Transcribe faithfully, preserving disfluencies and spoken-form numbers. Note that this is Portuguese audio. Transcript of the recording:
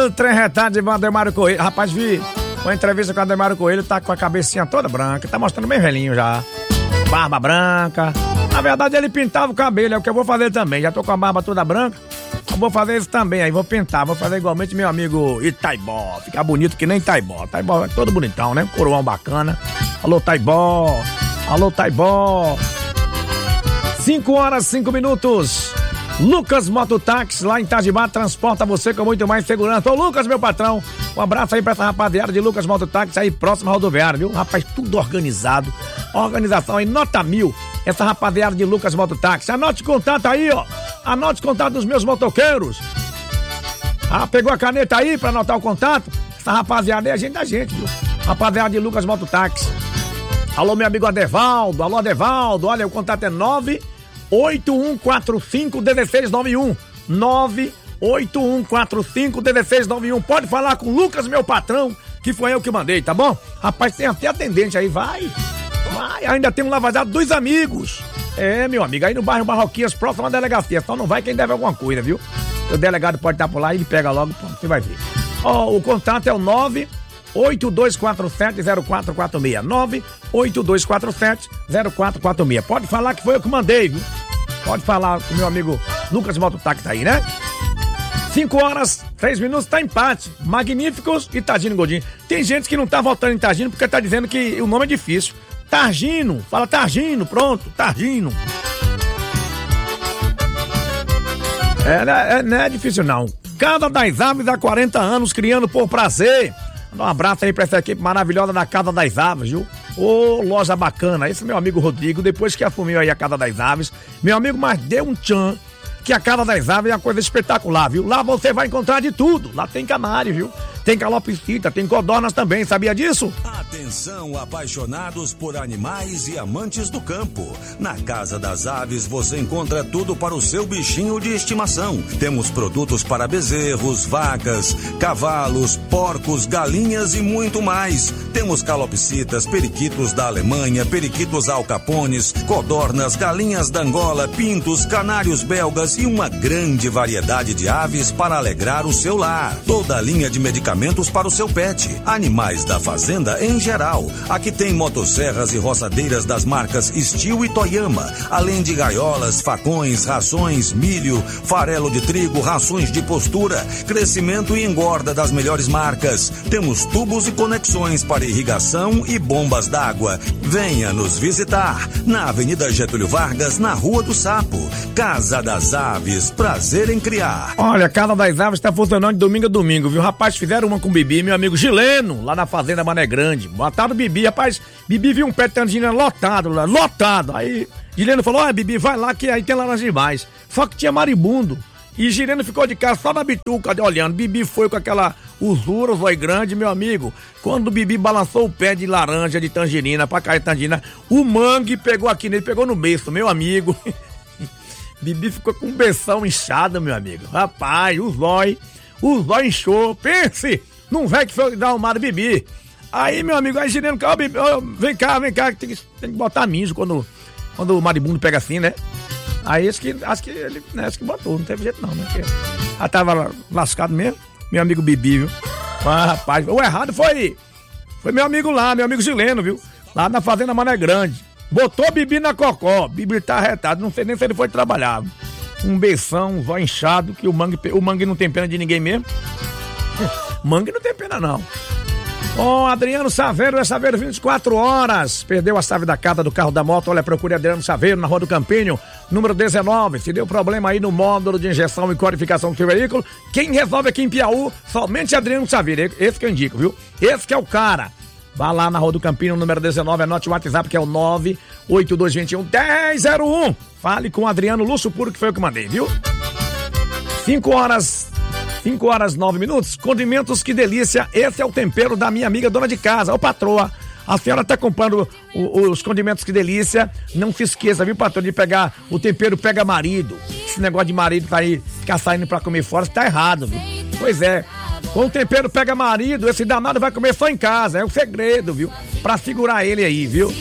Ô, trem retado de Ademar Coelho. Rapaz, vi uma entrevista com o Ademar Coelho, tá com a cabecinha toda branca, tá mostrando bem velhinho já. Barba branca. Na verdade, ele pintava o cabelo, é o que eu vou fazer também. Já tô com a barba toda branca, eu vou fazer isso também. Aí vou pintar, vou fazer igualmente meu amigo Itaibó. Ficar bonito que nem Itaibó. Itaibó é todo bonitão, né? Coroão bacana. Alô, Taibó. Alô, Taibó. cinco horas, cinco minutos. Lucas Mototáxi, lá em Itajibá, transporta você com muito mais segurança. Ô, Lucas, meu patrão, um abraço aí pra essa rapaziada de Lucas Mototáxi aí próximo à rodoviária, viu? Rapaz, tudo organizado. Organização aí, nota mil. Essa rapaziada de Lucas Mototáxi. Anote o contato aí, ó. Anote o contato dos meus motoqueiros. Ah, pegou a caneta aí pra anotar o contato? Essa rapaziada é a gente da gente, viu? Rapaziada de Lucas Mototáxi. Alô, meu amigo Adevaldo. Alô, Adevaldo. Olha, o contato é nove oito um quatro cinco um seis nove um. nove oito um quatro cinco um seis nove um. Pode falar com o Lucas, meu patrão, que foi eu que mandei, tá bom? Rapaz, tem até atendente aí, vai. Vai, ainda tem um lavajado dos amigos. É, meu amigo, aí no bairro Barroquinhas, próximo à delegacia. Só não vai quem deve alguma coisa, viu? O delegado pode estar por lá e ele pega logo, pronto, você vai ver. Ó, o contato é o nove oito dois quatro sete zero quatro quatro seis. nove oito dois quatro sete zero quatro quatro seis. Pode falar que foi eu que mandei, viu? Pode falar com o meu amigo Lucas Mototáxi aí, né? cinco horas, três minutos, tá empate. Magníficos e Targino Godinho. Tem gente que não tá votando em Targino porque tá dizendo que o nome é difícil. Targino, fala Targino, pronto, Targino. É, não é, não é difícil não. Casa das Aves há quarenta anos, criando por prazer. Dá um abraço aí pra essa equipe maravilhosa da Casa das Aves, viu? Ô, loja bacana. Esse é meu amigo Rodrigo, depois que assumiu aí a Casa das Aves, meu amigo, mas deu um tchan, que a Casa das Aves é uma coisa espetacular, viu? Lá você vai encontrar de tudo. Lá tem canário, viu? Tem calopsita, tem codornas também, sabia disso? Atenção, apaixonados por animais e amantes do campo. Na Casa das Aves você encontra tudo para o seu bichinho de estimação. Temos produtos para bezerros, vacas, cavalos, porcos, galinhas e muito mais. Temos calopsitas, periquitos da Alemanha, periquitos alcapones, codornas, galinhas da Angola, pintos, canários belgas e uma grande variedade de aves para alegrar o seu lar. Toda a linha de medicamentos para o seu pet, animais da fazenda em geral. Aqui tem motosserras e roçadeiras das marcas Steel e Toyama, além de gaiolas, facões, rações, milho, farelo de trigo, rações de postura, crescimento e engorda das melhores marcas. Temos tubos e conexões para irrigação e bombas d'água. Venha nos visitar na Avenida Getúlio Vargas, na Rua do Sapo. Casa das Aves, prazer em criar. Olha, a Casa das Aves está funcionando de domingo a domingo, viu? Rapaz, fizeram uma com o Bibi, meu amigo Gileno, lá na Fazenda Mané Grande. Botaram o Bibi, rapaz, Bibi viu um pé de tangerina lotado lá, lotado. Aí Gileno falou, olha, Bibi, vai lá que aí tem laranja demais. Só que tinha maribundo. E Gileno ficou de casa só na bituca, olhando. Bibi foi com aquela usura, zóio grande, meu amigo. Quando o Bibi balançou o pé de laranja, de tangerina, pra cair tangerina, o mangue pegou aqui nele, pegou no beiço, meu amigo. Bibi ficou com um beição inchado, meu amigo. Rapaz, o zóio, o zóio inchou. Pense, não vai que foi dar uma Bibi. Aí, meu amigo, aí Gileno, oh, Bibi, oh, vem cá, vem cá, tem que, tem que botar mijo quando, quando o maribundo pega assim, né? Aí acho que, acho que ele, né, acho que botou, não teve jeito não, né? Porque já tava lascado mesmo, meu amigo Bibi, viu? Ah, rapaz, o errado foi, foi meu amigo lá, meu amigo Gileno, viu? Lá na Fazenda Mané Grande. Botou Bibi na cocó, Bibi tá arretado, não sei nem se ele foi trabalhar. Um beição, um zóio inchado, que o mangue, o mangue não tem pena de ninguém mesmo. Mangue não tem pena não. Ó, oh, Adriano Saveiro, é Saveiro vinte e quatro horas. Perdeu a chave da casa do carro da moto. Olha, procure Adriano Saveiro na Rua do Campinho, número dezenove. Se deu problema aí no módulo de injeção e codificação do seu veículo, quem resolve aqui em Piauí, somente Adriano Saveiro. Esse que eu indico, viu? Esse que é o cara. Vá lá na Rua do Campinho, número dezenove, anote o WhatsApp que é o nove oito dois dois um, um zero zero um. Fale com o Adriano Lúcio Puro, que foi o que mandei, viu? cinco horas... cinco horas, nove minutos, condimentos que delícia, esse é o tempero da minha amiga dona de casa, ô patroa, a senhora tá comprando o, os condimentos que delícia, não se esqueça, viu patroa, de pegar o tempero pega marido, esse negócio de marido tá aí, ficar saindo pra comer fora, tá errado, viu? Pois é, com o tempero pega marido, esse danado vai comer só em casa, é o segredo, viu? Pra segurar ele aí, viu?